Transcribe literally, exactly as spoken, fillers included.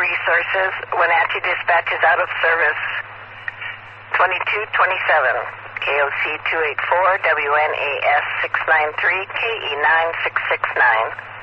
Resources. Wenatchee Dispatch is out of service. twenty-two twenty-seven. K O C two eight four, W N A S six nine three, K E nine six six nine.